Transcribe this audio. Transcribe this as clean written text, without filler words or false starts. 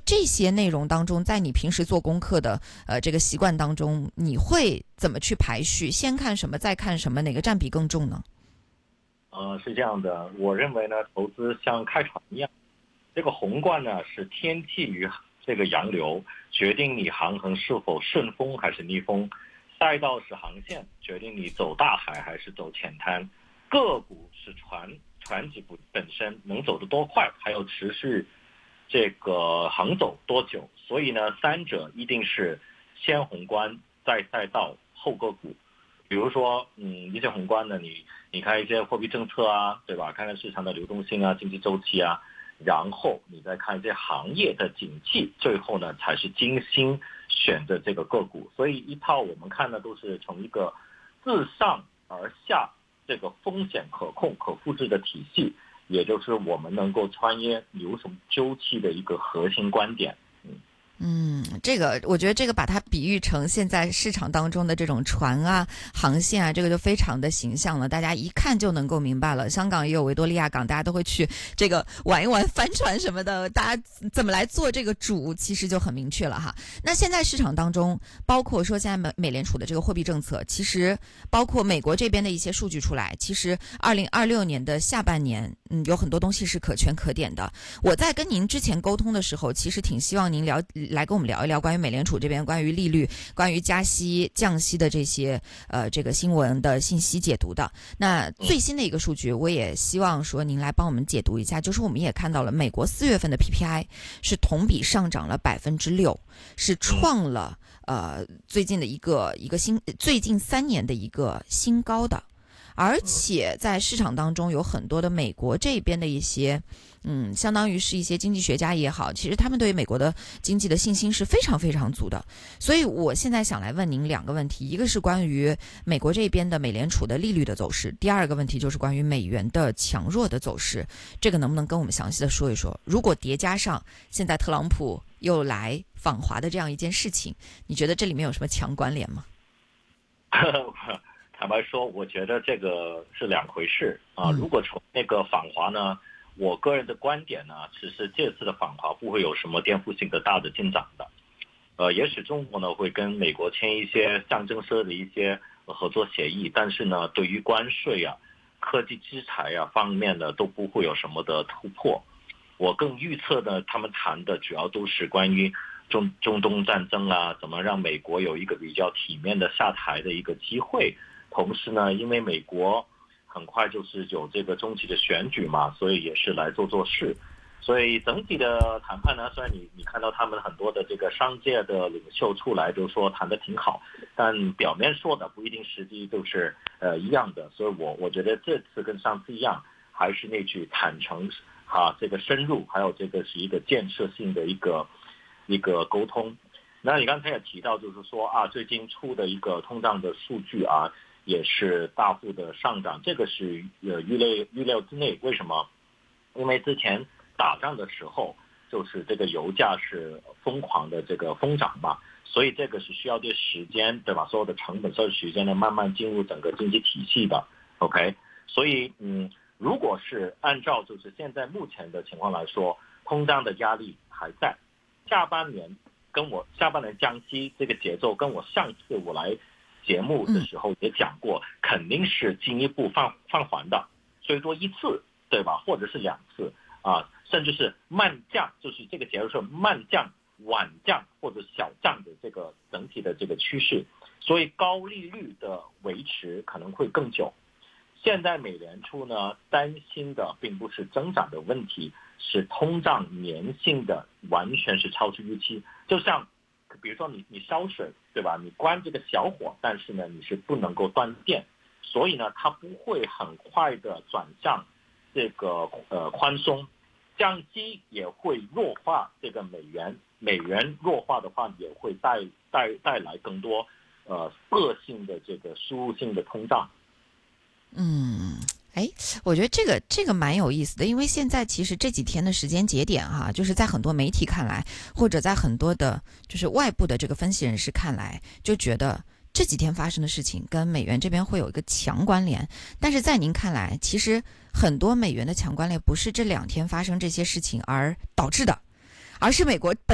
这些内容当中，在你平时做功课的这个习惯当中，你会怎么去排序？先看什么，再看什么，哪个占比更重呢？ 是这样的，我认为呢，投资像开船一样，这个宏观呢是天气与这个洋流，决定你航行是否顺风还是逆风；赛道是航线，决定你走大海还是走浅滩；个股是船体本身能走得多快，还有持续这个航走多久。所以呢，三者一定是先宏观，再赛道，后个股。比如说，一些宏观的，你看一些货币政策啊，对吧？看看市场的流动性啊，经济周期啊，然后你再看一些行业的景气，最后呢才是精心选的这个个股。所以一套我们看的都是从一个自上而下这个风险可控、可复制的体系，也就是我们能够穿越流程周期的一个核心观点。 这个我觉得这个把它比喻成现在市场当中的这种船啊、航线啊，这个就非常的形象了，大家一看就能够明白了。香港也有维多利亚港，大家都会去这个玩一玩帆船什么的，大家怎么来做这个主，其实就很明确了哈。那现在市场当中，包括说现在美联储的这个货币政策，其实包括美国这边的一些数据出来，其实2026年的下半年，有很多东西是可圈可点的。我在跟您之前沟通的时候，其实挺希望您来跟我们聊一聊关于美联储这边关于利率、关于加息、降息的这些这个新闻的信息解读的。那最新的一个数据，我也希望说您来帮我们解读一下，就是我们也看到了美国4月份的 PPI 是同比上涨了6%，是创了最近3年的一个新高的。而且在市场当中有很多的美国这边的一些相当于是一些经济学家也好，其实他们对美国的经济的信心是非常非常足的。所以我现在想来问您2个问题，一个是关于美国这边的美联储的利率的走势，第二个问题就是关于美元的强弱的走势，这个能不能跟我们详细的说一说？如果叠加上现在特朗普又来访华的这样一件事情，你觉得这里面有什么强关联吗？ 坦白说，我觉得这个是两回事啊。如果从那个访华呢，我个人的观点呢，其实这次的访华不会有什么颠覆性的大的进展的。也许中国呢会跟美国签一些象征式的一些合作协议，但是呢，对于关税啊、科技制裁啊方面呢，都不会有什么的突破。我更预测呢，他们谈的主要都是关于中东战争啊，怎么让美国有一个比较体面的下台的一个机会。同时呢，因为美国很快就是有这个中期的选举嘛，所以也是来做事。所以整体的谈判呢，虽然你看到他们很多的这个商界的领袖出来就说谈得挺好，但表面说的不一定实际都是一样的。所以我觉得这次跟上次一样，还是那句坦诚这个深入，还有这个是一个建设性的一个沟通。那你刚才也提到，就是说最近出的一个通胀的数据啊，也是大幅的上涨，这个是预料之内。为什么？因为之前打仗的时候，就是这个油价是疯狂的这个疯涨嘛，所以这个是需要对时间，对吧？所有的成本、所有时间呢，慢慢进入整个经济体系的。OK， 所以如果是按照就是现在目前的情况来说，通胀的压力还在，下半年降息这个节奏，跟我上次我来节目的时候也讲过，肯定是进一步放缓的，所以说一次，对吧？或者是2次啊，甚至是慢降，就是这个节奏是慢降、晚降或者小降的这个整体的这个趋势，所以高利率的维持可能会更久。现在美联储呢担心的并不是增长的问题，是通胀粘性的完全是超出预期。就像比如说你烧水，对吧？你关这个小火，但是呢你是不能够断电，所以呢它不会很快的转向这个宽松，降息也会弱化这个美元弱化的话也会带来更多恶性的这个输入性的通胀。 我觉得这个蛮有意思的，因为现在其实这几天的时间节点就是在很多媒体看来，或者在很多的就是外部的这个分析人士看来，就觉得这几天发生的事情跟美元这边会有一个强关联。但是在您看来，其实很多美元的强关联不是这2天发生这些事情而导致的，而是美国